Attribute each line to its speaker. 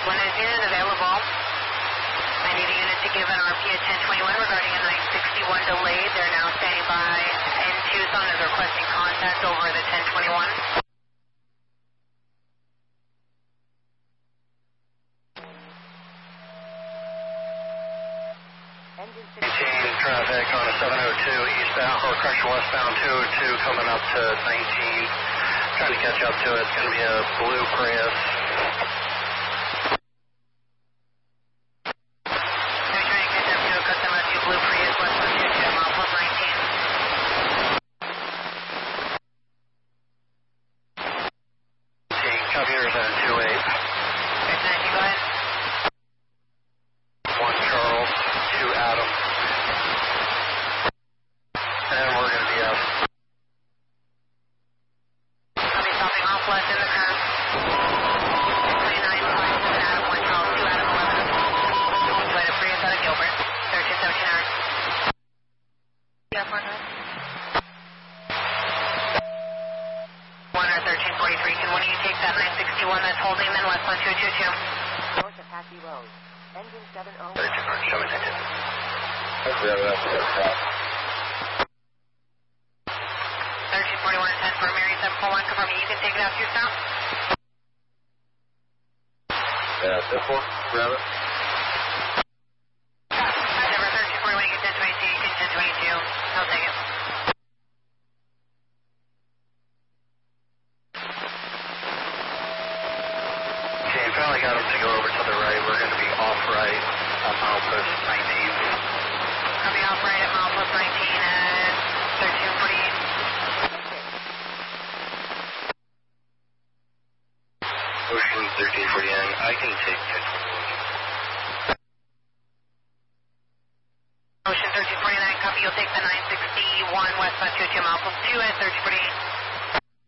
Speaker 1: When is unit available? I need a unit to give an RP at 1021 regarding a 961 delay. They're now standing by in Tucson and requesting contact over the 1021.
Speaker 2: Maintain traffic on a 702 eastbound, or correction westbound 202 coming up to 19. Trying to catch up to it. It's going to be a blue Prius.
Speaker 1: They're trying to catch up to a customer to blue Prius westbound 22 mile plus 19.
Speaker 2: Copy here, 728.
Speaker 1: There's 19, go ahead.
Speaker 2: 1 Charles, 2 Adam. And we're going to be up.
Speaker 1: I'll be stopping off left in the curve. 29, 5, Adam, 1 Charles, 2 Adam, 11. Toyota Prius out of Gilbert. 1317 Yeah, 4 1 or 1343. Can one of you take that 961 that's holding in westbound 222?
Speaker 3: North of Hackey Road. Engine 70.
Speaker 2: 1347. Hopefully that's it.
Speaker 1: 1341 10 for Mary 741. Confirming you can take it out to your stop.
Speaker 2: Yeah, this one, grab it.
Speaker 1: Never 1341, you get 1022, you get 1022. I'll take it.
Speaker 2: Okay, finally got him to go over to the right. We're going to be off right on milepost 19.
Speaker 1: I'll be off right at milepost 19 at 1348.
Speaker 2: Ocean 1349. I can take 1021.
Speaker 1: Ocean 1349, copy. You'll take the 961 westbound 22 milepost 2 at 1348.